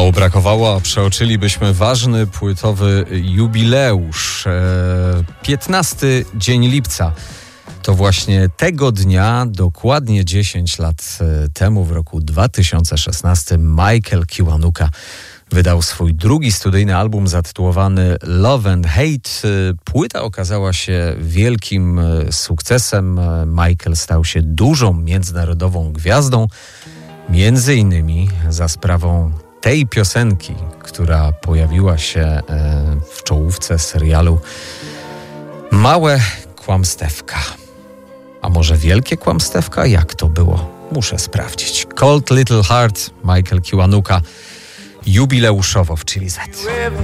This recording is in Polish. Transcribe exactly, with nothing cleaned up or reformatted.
Mało brakowało, a przeoczylibyśmy ważny płytowy jubileusz. piętnasty dzień lipca. To właśnie tego dnia, dokładnie dziesięć lat temu, w roku dwa tysiące szesnastym, Michael Kiwanuka wydał swój drugi studyjny album zatytułowany Love and Hate. Płyta okazała się wielkim sukcesem. Michael stał się dużą międzynarodową gwiazdą, między innymi za sprawą tej piosenki, która pojawiła się w czołówce serialu Małe Kłamstewka. A może wielkie kłamstewka? Jak to było? Muszę sprawdzić. Cold Little Heart, Michael Kiwanuka, jubileuszowo w Chili Z.